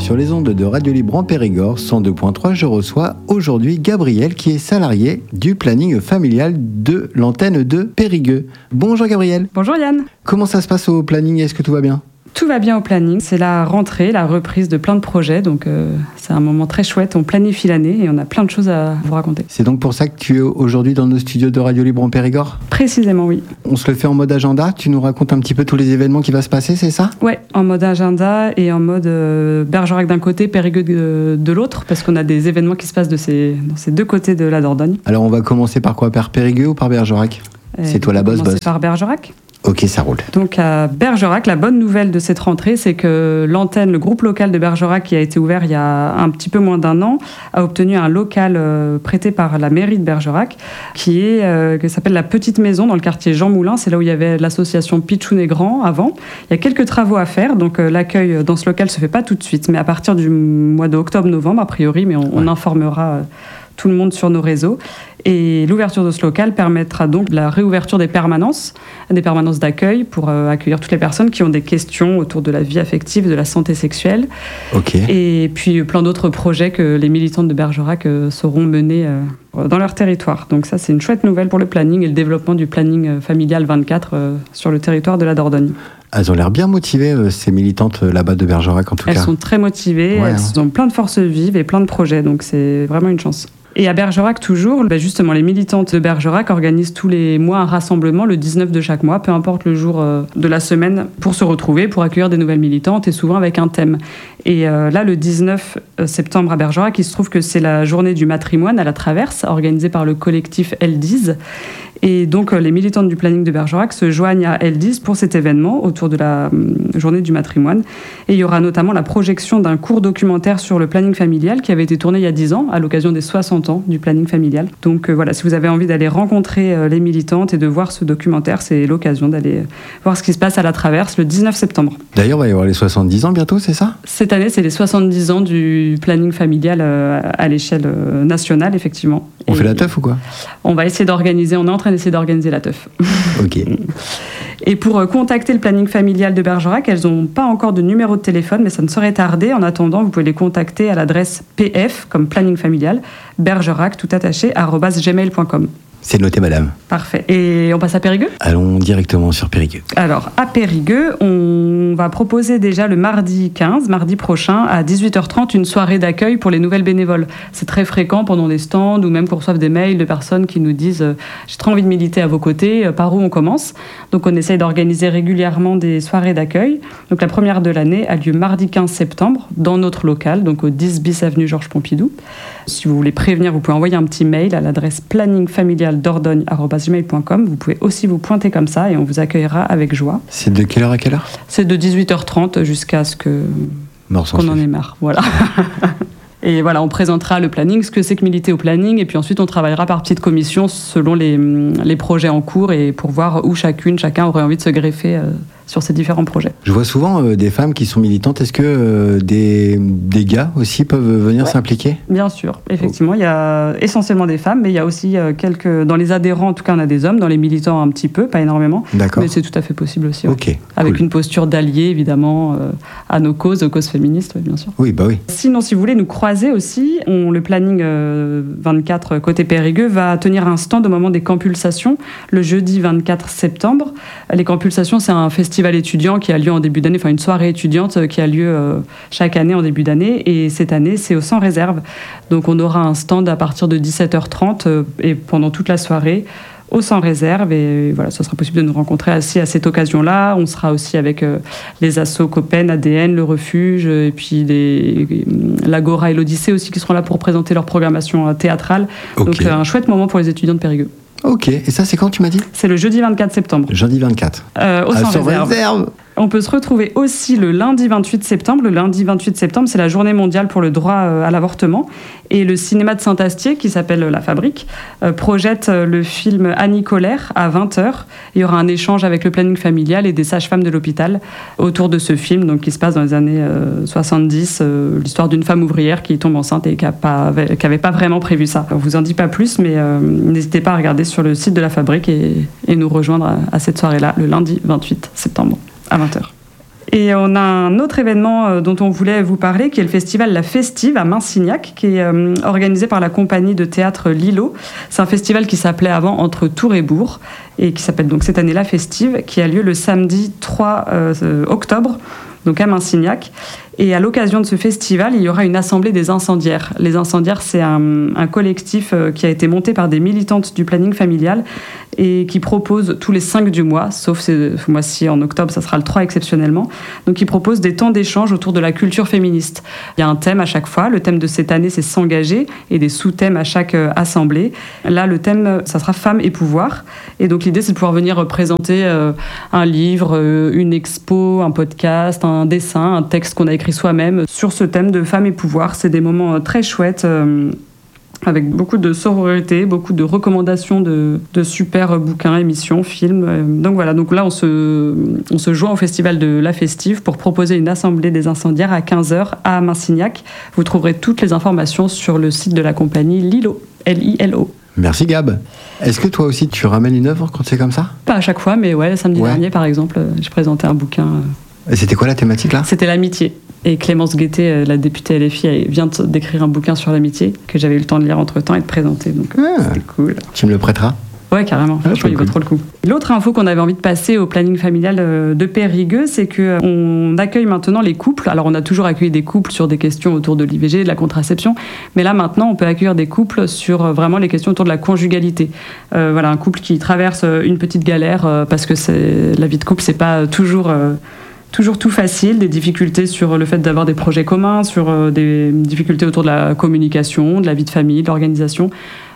Sur les ondes de Radio Libre en Périgord, 102.3, je reçois aujourd'hui Gabriel qui est salarié du planning familial de l'antenne de Périgueux. Bonjour Gabriel. Bonjour Yann. Comment ça se passe au planning? Est-ce que tout va bien? Tout va bien au planning, c'est la rentrée, la reprise de plein de projets, donc c'est un moment très chouette, on planifie l'année et on a plein de choses à vous raconter. C'est donc pour ça que tu es aujourd'hui dans nos studios de Radio Libre en Périgord? Précisément, oui. On se le fait en mode agenda, tu nous racontes un petit peu tous les événements qui vont se passer, c'est ça? Ouais, en mode agenda et en mode Bergerac d'un côté, Périgueux de l'autre, parce qu'on a des événements qui se passent dans ces deux côtés de la Dordogne. Alors on va commencer par quoi? Par Périgueux ou par Bergerac? C'est toi la boss. On va commencer par Bergerac. Ok, ça roule. Donc à Bergerac, la bonne nouvelle de cette rentrée, c'est que l'antenne, le groupe local de Bergerac, qui a été ouvert il y a un petit peu moins d'un an, a obtenu un local prêté par la mairie de Bergerac, qui s'appelle la Petite Maison dans le quartier Jean Moulin. C'est là où il y avait l'association Pitchoun et Grand avant. Il y a quelques travaux à faire, donc l'accueil dans ce local se fait pas tout de suite, mais à partir du mois d'octobre-novembre a priori, mais on informera tout le monde sur nos réseaux. Et l'ouverture de ce local permettra donc la réouverture des permanences d'accueil pour accueillir toutes les personnes qui ont des questions autour de la vie affective, de la santé sexuelle. Ok. Et puis plein d'autres projets que les militantes de Bergerac sauront mener dans leur territoire. Donc ça, c'est une chouette nouvelle pour le planning et le développement du planning familial 24 sur le territoire de la Dordogne. Elles ont l'air bien motivées, ces militantes là-bas de Bergerac en tout cas. Elles sont très motivées, elles ont plein de forces vives et plein de projets, donc c'est vraiment une chance. Et à Bergerac toujours, justement, les militantes de Bergerac organisent tous les mois un rassemblement le 19 de chaque mois, peu importe le jour de la semaine, pour se retrouver, pour accueillir des nouvelles militantes et souvent avec un thème. Et là, le 19 septembre à Bergerac, il se trouve que c'est la journée du matrimoine à la Traverse, organisée par le collectif L10. Et donc, les militantes du planning de Bergerac se joignent à L10 pour cet événement autour de la journée du matrimoine. Et il y aura notamment la projection d'un court documentaire sur le planning familial qui avait été tourné il y a 10 ans, à l'occasion des 60 ans du planning familial. Donc voilà, si vous avez envie d'aller rencontrer les militantes et de voir ce documentaire, c'est l'occasion d'aller voir ce qui se passe à la Traverse le 19 septembre. D'ailleurs, il va y avoir les 70 ans bientôt, c'est ça? Cette année, c'est les 70 ans du planning familial à l'échelle nationale, effectivement. On fait la teuf ou quoi? On va essayer d'organiser, on est en train d'essayer d'organiser la teuf. Ok. Et pour contacter le planning familial de Bergerac, elles n'ont pas encore de numéro de téléphone, mais ça ne saurait tarder. En attendant, vous pouvez les contacter à l'adresse pf, comme planning familial, bergerac, tout attaché, @gmail.com. C'est noté, madame. Parfait. Et on passe à Périgueux ? Allons directement sur Périgueux. Alors, à Périgueux, on va proposer déjà le mardi 15, mardi prochain, à 18h30, une soirée d'accueil pour les nouvelles bénévoles. C'est très fréquent pendant des stands ou même qu'on reçoive des mails de personnes qui nous disent « J'ai très envie de militer à vos côtés, par où on commence ?» Donc, on essaye d'organiser régulièrement des soirées d'accueil. Donc, la première de l'année a lieu mardi 15 septembre, dans notre local, donc au 10 bis avenue Georges Pompidou. Si vous voulez prévenir, vous pouvez envoyer un petit mail à l'adresse planningfamilialdordogne@gmail.com. Vous pouvez aussi vous pointer comme ça et on vous accueillera avec joie. C'est de quelle heure à quelle heure? C'est de 18h30 jusqu'à ce qu'on en ait marre. Voilà. Et voilà, on présentera le planning, ce que c'est que militer au planning, et puis ensuite on travaillera par petites commissions selon les projets en cours et pour voir où chacun aurait envie de se greffer sur ces différents projets. Je vois souvent des femmes qui sont militantes. Est-ce que des gars aussi peuvent venir s'impliquer? Bien sûr, effectivement. Il y a essentiellement des femmes, mais il y a aussi dans les adhérents, en tout cas, on a des hommes. Dans les militants, un petit peu, pas énormément. D'accord. Mais c'est tout à fait possible aussi. Ok. Avec une posture d'allié, évidemment, à nos causes, aux causes féministes, bien sûr. Oui, bah oui. Sinon, si vous voulez nous croiser aussi, le planning 24 côté Périgueux va tenir un stand au moment des Campulsations, le jeudi 24 septembre. Les Campulsations, c'est un festival étudiant qui a lieu en début d'année, enfin une soirée étudiante qui a lieu chaque année en début d'année, et cette année c'est au Sans Réserve. Donc on aura un stand à partir de 17h30 et pendant toute la soirée au Sans Réserve, et voilà, ça sera possible de nous rencontrer aussi à cette occasion-là. On sera aussi avec les assos Copen, ADN, le Refuge, et puis l'Agora et l'Odyssée aussi qui seront là pour présenter leur programmation théâtrale. Okay. Donc un chouette moment pour les étudiants de Périgueux. Ok, et ça c'est quand tu m'as dit? C'est le jeudi 24 septembre. Jeudi 24. Au Sans Réserve. On peut se retrouver aussi le lundi 28 septembre. Le lundi 28 septembre, c'est la journée mondiale pour le droit à l'avortement. Et le cinéma de Saint-Astier, qui s'appelle La Fabrique, projette le film Annie Colère à 20h. Il y aura un échange avec le planning familial et des sages-femmes de l'hôpital autour de ce film, donc qui se passe dans les années 70, l'histoire d'une femme ouvrière qui tombe enceinte et qui n'avait pas vraiment prévu ça. On ne vous en dit pas plus, mais n'hésitez pas à regarder sur le site de La Fabrique et nous rejoindre à cette soirée-là, le lundi 28 septembre. À 20h. Et on a un autre événement dont on voulait vous parler, qui est le festival La Festive à Mansignac, qui est organisé par la compagnie de théâtre Lilo. C'est un festival qui s'appelait avant Entre Tours et Bourg, et qui s'appelle donc cette année La Festive, qui a lieu le samedi 3 octobre, donc à Mansignac. Et à l'occasion de ce festival, il y aura une assemblée des incendiaires. Les incendiaires, c'est un collectif qui a été monté par des militantes du planning familial et qui propose tous les 5 du mois, sauf ce mois-ci en octobre, ça sera le 3 exceptionnellement. Donc ils proposent des temps d'échange autour de la culture féministe. Il y a un thème à chaque fois. Le thème de cette année, c'est s'engager, et des sous-thèmes à chaque assemblée. Là, le thème, ça sera femmes et pouvoir. Et donc l'idée, c'est de pouvoir venir présenter un livre, une expo, un podcast, un dessin, un texte qu'on a écrit soi-même sur ce thème de femmes et pouvoir. C'est des moments très chouettes, avec beaucoup de sororité, beaucoup de recommandations de super bouquins, émissions, films. Donc voilà, donc là on se joint au festival de La Festive pour proposer une assemblée des incendiaires à 15h à Mansignac. Vous trouverez toutes les informations sur le site de la compagnie Lilo, Lilo. Merci Gab. Est-ce que toi aussi tu ramènes une œuvre quand c'est comme ça ? Pas à chaque fois, mais ouais, le samedi dernier par exemple, j'ai présenté un bouquin. Et c'était quoi la thématique là ? C'était l'amitié. Et Clémence Guettet, la députée LFI, vient d'écrire un bouquin sur l'amitié que j'avais eu le temps de lire entre-temps et de présenter. Donc c'est cool. Tu me le prêteras ? Ouais, carrément. Franchement, il vaut trop le coup. L'autre info qu'on avait envie de passer au planning familial de Périgueux, c'est qu'on accueille maintenant les couples. Alors, on a toujours accueilli des couples sur des questions autour de l'IVG, de la contraception. Mais là, maintenant, on peut accueillir des couples sur vraiment les questions autour de la conjugalité. Voilà, un couple qui traverse une petite galère parce que la vie de couple, c'est pas toujours tout facile, des difficultés sur le fait d'avoir des projets communs, sur des difficultés autour de la communication, de la vie de famille, de l'organisation.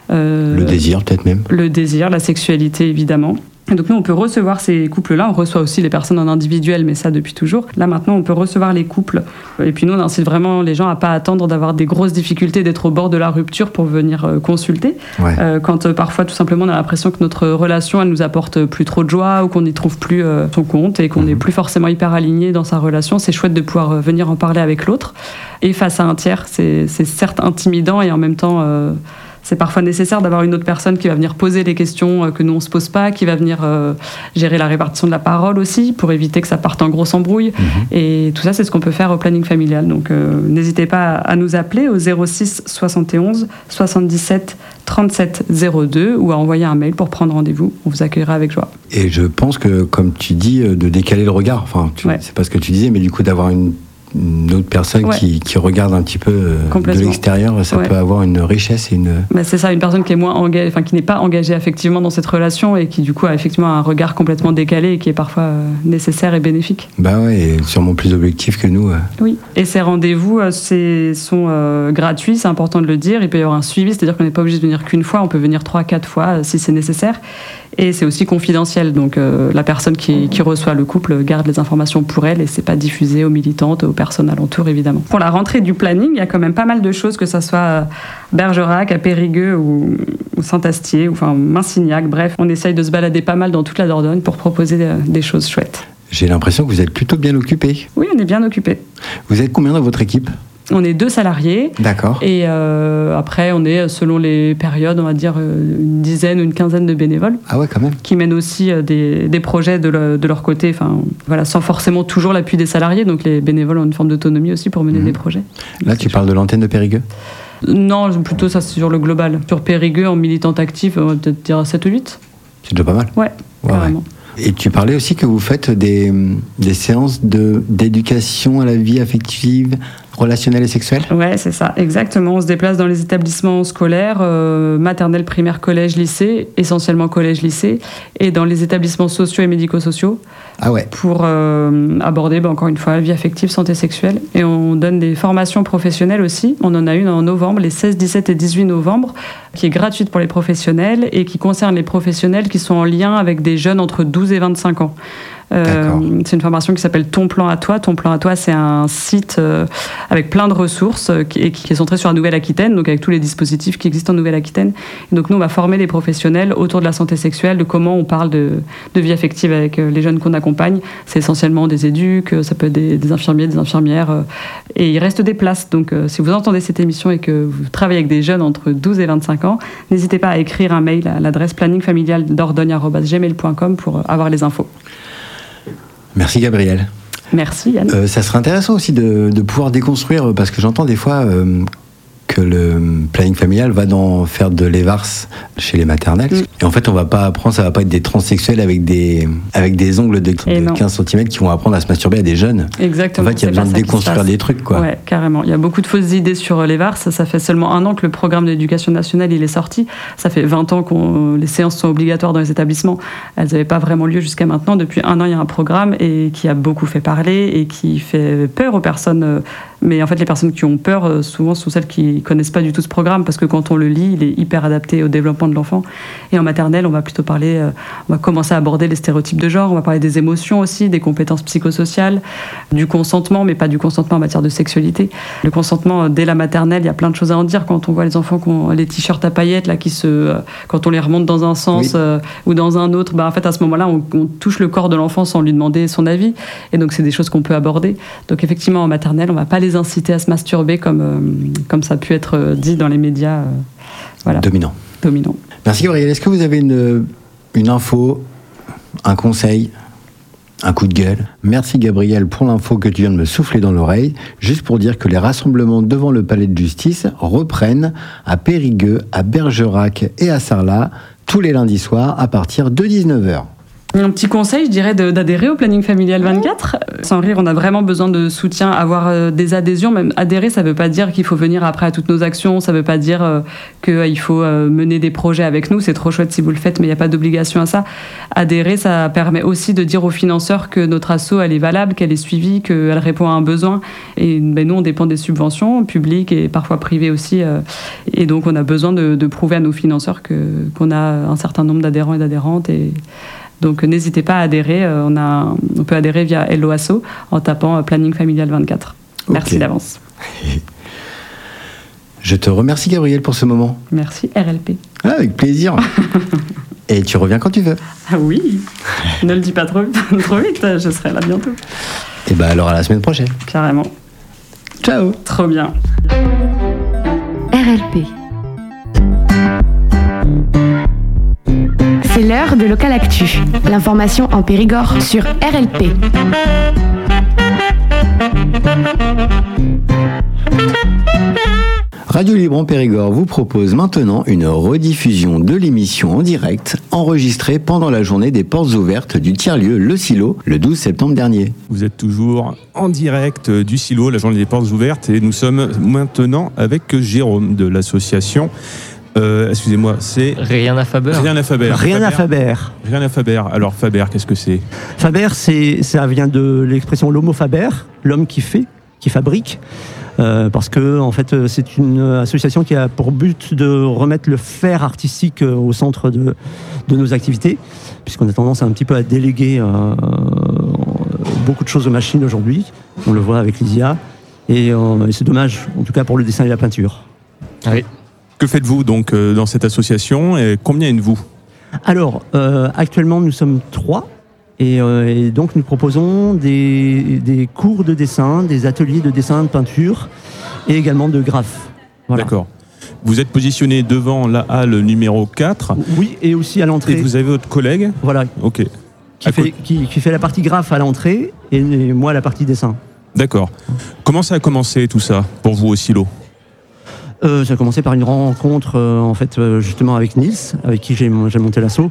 Le désir peut-être même. Le désir, la sexualité évidemment. Et donc nous, on peut recevoir ces couples-là. On reçoit aussi les personnes en individuel, mais ça depuis toujours. Là maintenant, on peut recevoir les couples. Et puis nous, on incite vraiment les gens à pas attendre d'avoir des grosses difficultés, d'être au bord de la rupture pour venir consulter. Ouais. Quand parfois, tout simplement, on a l'impression que notre relation, elle nous apporte plus trop de joie ou qu'on n'y trouve plus son compte et qu'on n'est plus forcément hyper aligné dans sa relation. C'est chouette de pouvoir venir en parler avec l'autre. Et face à un tiers, c'est certes intimidant et en même temps... c'est parfois nécessaire d'avoir une autre personne qui va venir poser les questions que nous on se pose pas, qui va venir gérer la répartition de la parole aussi, pour éviter que ça parte en grosse embrouille. Et tout ça, c'est ce qu'on peut faire au planning familial. Donc n'hésitez pas à nous appeler au 06 71 77 37 02 ou à envoyer un mail pour prendre rendez-vous. On vous accueillera avec joie. Et je pense que, comme tu dis, de décaler le regard, enfin, c'est pas ce que tu disais, mais du coup d'avoir une autre personne qui regarde un petit peu de l'extérieur, ça peut avoir une richesse et une... c'est ça, une personne qui est moins engagée, qui n'est pas engagée affectivement dans cette relation et qui du coup a effectivement un regard complètement décalé et qui est parfois nécessaire et bénéfique. Bah ouais, et sûrement plus objectif que nous. Oui, et ces rendez-vous sont gratuits, c'est important de le dire. Il peut y avoir un suivi, c'est-à-dire qu'on n'est pas obligé de venir qu'une fois, on peut venir 3-4 fois si c'est nécessaire. Et c'est aussi confidentiel, donc la personne qui reçoit le couple garde les informations pour elle et c'est pas diffusé aux militantes, aux personnes alentour évidemment. Pour la rentrée du planning, il y a quand même pas mal de choses, que ça soit à Bergerac, à Périgueux ou Saint-Astier, ou enfin Mansignac, bref, on essaye de se balader pas mal dans toute la Dordogne pour proposer des choses chouettes. J'ai l'impression que vous êtes plutôt bien occupés. Oui, on est bien occupés. Vous êtes combien dans votre équipe ? On est 2 salariés. D'accord. Et après, on est, selon les périodes, on va dire une dizaine ou une quinzaine de bénévoles. Ah ouais, quand même. Qui mènent aussi des projets de leur côté, voilà, sans forcément toujours l'appui des salariés. Donc les bénévoles ont une forme d'autonomie aussi pour mener des projets. Là, tu parles de l'antenne de Périgueux ? Non, plutôt ça, c'est sur le global. Sur Périgueux, en militante active, on va peut-être dire 7 ou 8. C'est déjà pas mal. Ouais, carrément. Et tu parlais aussi que vous faites des séances d'éducation à la vie affective, relationnelle et sexuelle ? Ouais, c'est ça, exactement. On se déplace dans les établissements scolaires, maternelle, primaire, collège, lycée, essentiellement collège-lycée, et dans les établissements sociaux et médico-sociaux. Ah ouais. Pour aborder, encore une fois, la vie affective, santé sexuelle. Et on donne des formations professionnelles aussi. On en a une en novembre, les 16, 17 et 18 novembre, qui est gratuite pour les professionnels et qui concerne les professionnels qui sont en lien avec des jeunes entre 12 et 25 ans. C'est une formation qui s'appelle Ton plan à toi. Ton plan à toi, c'est un site avec plein de ressources qui est centré sur la Nouvelle-Aquitaine, donc avec tous les dispositifs qui existent en Nouvelle-Aquitaine. Et donc nous, on va former les professionnels autour de la santé sexuelle, de comment on parle de vie affective avec les jeunes qu'on accompagne. C'est essentiellement des éduques, ça peut être des infirmiers, des infirmières, et il reste des places. Donc si vous entendez cette émission et que vous travaillez avec des jeunes entre 12 et 25 ans, n'hésitez pas à écrire un mail à l'adresse planningfamilialdordogne@gmail.com pour avoir les infos. Merci Gabrielle. Merci Yann. Ça serait intéressant aussi de pouvoir déconstruire, parce que j'entends des fois que le planning familial va faire de l'EVARS chez les maternelles. Et en fait, on va pas apprendre, ça va pas être des transsexuels avec des ongles de 15 cm qui vont apprendre à se masturber à des jeunes. Exactement. En fait, il y a besoin de déconstruire des trucs, quoi. Ouais, carrément. Il y a beaucoup de fausses idées sur l'EVARS. Ça fait seulement 1 an que le programme d'éducation nationale il est sorti. Ça fait 20 ans que les séances sont obligatoires dans les établissements. Elles n'avaient pas vraiment lieu jusqu'à maintenant. Depuis 1 an, il y a un programme et qui a beaucoup fait parler et qui fait peur aux personnes. Mais en fait, les personnes qui ont peur, souvent, sont celles qui connaissent pas du tout ce programme, parce que quand on le lit, il est hyper adapté au développement de l'enfant. Et en maternelle, on va plutôt parler, on va commencer à aborder les stéréotypes de genre, on va parler des émotions aussi, des compétences psychosociales, du consentement, mais pas du consentement en matière de sexualité. Le consentement, dès la maternelle, il y a plein de choses à en dire. Quand on voit les enfants qui ont les t-shirts à paillettes, là, quand on les remonte dans un sens ou dans un autre, en fait, à ce moment-là, on touche le corps de l'enfant sans lui demander son avis. Et donc, c'est des choses qu'on peut aborder. Donc, effectivement, en maternelle, on va pas les inciter à se masturber comme ça a pu être dit dans les médias. Voilà. Dominant. Merci Gabriel. Est-ce que vous avez une info, un conseil, un coup de gueule? Merci Gabriel pour l'info que tu viens de me souffler dans l'oreille. Juste pour dire que les rassemblements devant le palais de justice reprennent à Périgueux, à Bergerac et à Sarlat tous les lundis soirs à partir de 19h. Un petit conseil, je dirais, d'adhérer au planning familial 24. Sans rire, on a vraiment besoin de soutien, avoir des adhésions. Même adhérer, ça ne veut pas dire qu'il faut venir après à toutes nos actions, ça ne veut pas dire qu'il faut mener des projets avec nous. C'est trop chouette si vous le faites, mais il n'y a pas d'obligation à ça. Adhérer, ça permet aussi de dire aux financeurs que notre asso, elle est valable, qu'elle est suivie, qu'elle répond à un besoin. Et nous, on dépend des subventions publiques et parfois privées aussi. Et donc, on a besoin de prouver à nos financeurs qu'on a un certain nombre d'adhérents et d'adhérentes. Donc n'hésitez pas à adhérer, on peut adhérer via Hello Asso en tapant Planning Familial 24. Merci d'avance. Je te remercie Gabriel pour ce moment. Merci RLP. Avec plaisir. Et tu reviens quand tu veux. Ah oui, ne le dis pas trop vite, je serai là bientôt. Et alors à la semaine prochaine. Carrément. Ciao. Trop bien. RLP. C'est l'heure de Local Actu. L'information en Périgord sur RLP. Radio Libre en Périgord vous propose maintenant une rediffusion de l'émission en direct, enregistrée pendant la journée des portes ouvertes du tiers-lieu Le Silo, le 12 septembre dernier. Vous êtes toujours en direct du Silo, la journée des portes ouvertes, et nous sommes maintenant avec Jérôme de l'association... excusez-moi, c'est... Rien à Faber. Alors Faber, qu'est-ce que c'est? Faber, ça vient de l'expression l'homo faber, l'homme qui fait, qui fabrique. Parce que en fait, c'est une association qui a pour but de remettre le faire artistique au centre de nos activités, puisqu'on a tendance un petit peu à déléguer beaucoup de choses aux machines aujourd'hui. On le voit avec l'ISIA. Et c'est dommage, en tout cas pour le dessin et la peinture. Oui. Que faites-vous donc dans cette association et combien êtes-vous? Alors, actuellement nous sommes 3 et donc nous proposons des cours de dessin, des ateliers de dessin, de peinture et également de graphe. Voilà. D'accord. Vous êtes positionné devant la halle numéro 4. Oui, et aussi à l'entrée. Et vous avez votre collègue? Voilà. Ok. Qui fait la partie graphe à l'entrée et moi la partie dessin. D'accord. Comment ça a commencé tout ça pour vous au Silo? Ça a commencé par une rencontre justement avec Nils, avec qui j'ai monté l'asso.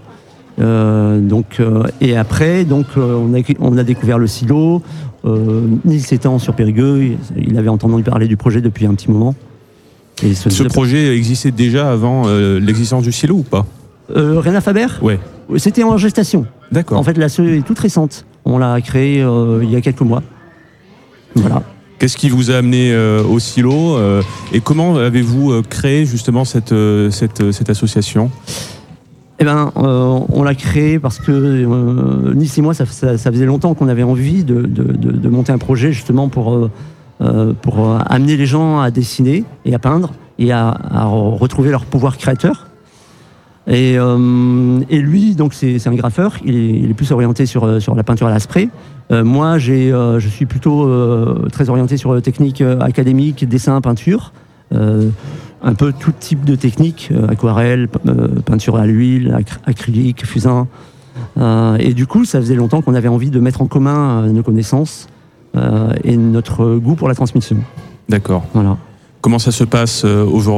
Et après, on a découvert le Silo. Nils étant sur Périgueux, il avait entendu parler du projet depuis un petit moment. Et ce projet existait déjà avant l'existence du Silo ou pas? Rien à Faber? Ouais. C'était en gestation. D'accord. En fait, l'asso est toute récente. On l'a créée il y a quelques mois. Voilà. Qu'est-ce qui vous a amené au Silo et comment avez-vous créé justement cette association? On l'a créé parce que Nice et moi, ça faisait longtemps qu'on avait envie de monter un projet justement pour amener les gens à dessiner et à peindre et à retrouver leur pouvoir créateur. Et lui, donc c'est un graffeur, il est plus orienté sur la peinture à la spray. Moi, je suis plutôt très orienté sur technique académique, dessin, peinture. Un peu tout type de technique, aquarelle, peinture à l'huile, acrylique, fusain. Et du coup, ça faisait longtemps qu'on avait envie de mettre en commun nos connaissances et notre goût pour la transmission. D'accord. Voilà. Comment ça se passe aujourd'hui ?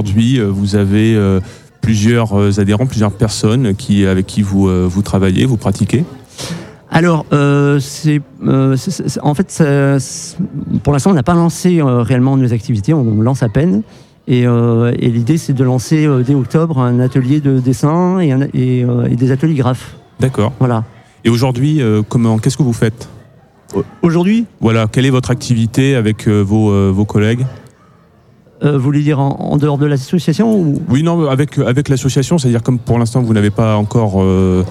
Vous avez plusieurs adhérents, plusieurs personnes avec qui vous travaillez, vous pratiquez ? Alors, en fait, pour l'instant, on n'a pas lancé réellement nos activités, on lance à peine. Et l'idée, c'est de lancer dès octobre un atelier de dessin et des ateliers graphes. D'accord. Voilà. Et aujourd'hui, qu'est-ce que vous faites ? Aujourd'hui ? Voilà, quelle est votre activité avec vos collègues ? Vous voulez dire en dehors de l'association ou... Oui, non, avec l'association, c'est-à-dire comme pour l'instant vous n'avez pas encore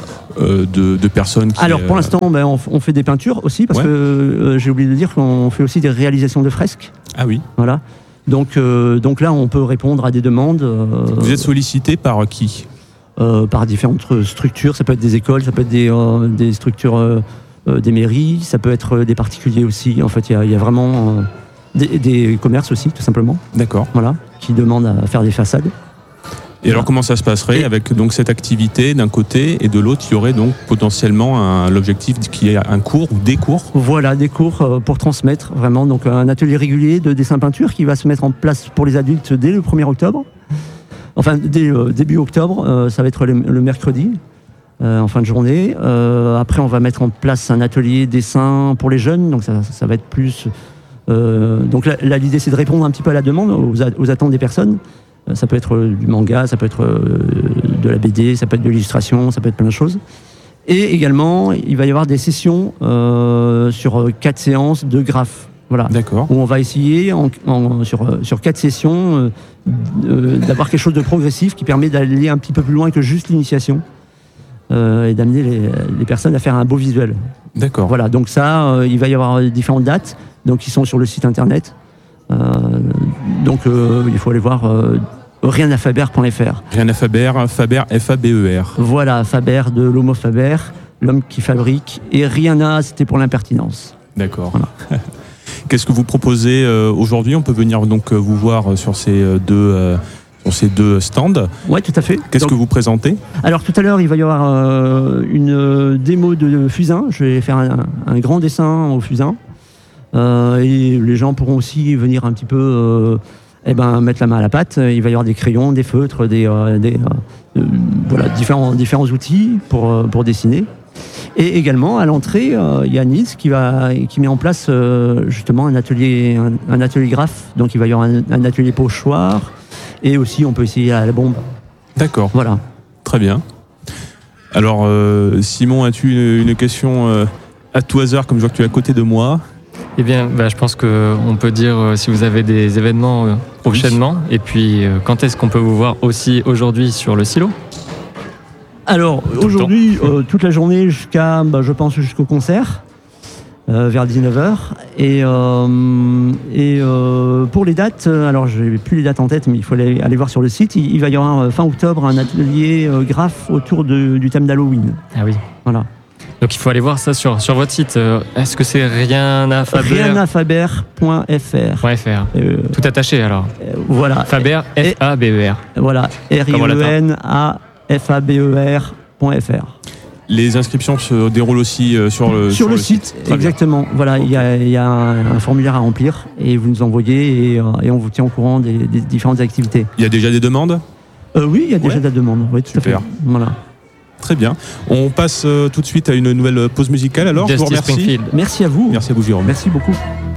de personnes qui... Alors pour l'instant, on fait des peintures aussi, parce que j'ai oublié de dire qu'on fait aussi des réalisations de fresques. Ah oui. Voilà. Donc là, on peut répondre à des demandes. Vous êtes sollicité par qui ? Par différentes structures, ça peut être des écoles, ça peut être des structures des mairies, ça peut être des particuliers aussi. En fait, il y a vraiment... Des commerces aussi, tout simplement. D'accord. Voilà, qui demandent à faire des façades. Et alors, comment ça se passerait avec donc cette activité d'un côté et de l'autre, il y aurait donc potentiellement l'objectif qui est un cours ou des cours ? Voilà, des cours pour transmettre vraiment. Donc, un atelier régulier de dessin-peinture qui va se mettre en place pour les adultes dès le 1er octobre. Enfin, dès début octobre, ça va être le mercredi, en fin de journée. Après, on va mettre en place un atelier dessin pour les jeunes. Donc, ça va être plus... donc là, l'idée, c'est de répondre un petit peu à la demande, aux attentes des personnes. Ça peut être du manga, ça peut être de la BD, ça peut être de l'illustration, ça peut être plein de choses. Et également, il va y avoir des sessions sur 4 séances de graphes. Voilà. D'accord. Où on va essayer, sur 4 sessions, d'avoir quelque chose de progressif qui permet d'aller un petit peu plus loin que juste l'initiation. Et d'amener les personnes à faire un beau visuel. D'accord. Voilà, donc ça, il va y avoir différentes dates, donc qui sont sur le site internet. Donc il faut aller voir rianafaber.fr. Rianafaber, Faber, F-A-B-E-R. Voilà, Faber de l'homo Faber, l'homme qui fabrique, et Riana, c'était pour l'impertinence. D'accord. Voilà. Qu'est-ce que vous proposez aujourd'hui ? On peut venir donc vous voir sur ces deux stands. Oui, tout à fait. Qu'est-ce que vous présentez ? Alors tout à l'heure, il va y avoir une démo de fusain. Je vais faire un grand dessin au fusain. Et les gens pourront aussi venir un petit peu mettre la main à la pâte. Il va y avoir des crayons, des feutres, voilà, différents outils pour dessiner. Et également, à l'entrée, il y a Nils qui met en place justement un atelier graphe. Donc il va y avoir un atelier pochoir. Et aussi, on peut essayer à la bombe. D'accord. Voilà. Très bien. Alors, Simon, as-tu une question à tout hasard, comme je vois que tu es à côté de moi ? Eh bien, je pense qu'on peut dire si vous avez des événements prochainement. Oui. Et puis, quand est-ce qu'on peut vous voir aussi aujourd'hui sur le silo ? Alors, aujourd'hui, toute la journée je pense jusqu'au concert. Vers 19h. Et pour les dates, alors je n'ai plus les dates en tête, mais il faut aller voir sur le site. Il va y avoir fin octobre un atelier graphe autour du thème d'Halloween. Ah oui. Voilà. Donc il faut aller voir ça sur votre site. Est-ce que c'est rianafaber.fr. Tout attaché alors. Voilà. Faber, F-A-B-E-R. Voilà. rianafaber.fr. Les inscriptions se déroulent aussi sur le site. Exactement. Bien. Voilà, il y a un formulaire à remplir et vous nous envoyez et on vous tient au courant des différentes activités. Il y a déjà des demandes ? Oui, il y a déjà des demandes. Oui, tout super. À fait. Voilà. Très bien. On passe tout de suite à une nouvelle pause musicale alors. Je vous remercie. Merci à vous. Merci à vous, Jérôme. Merci beaucoup.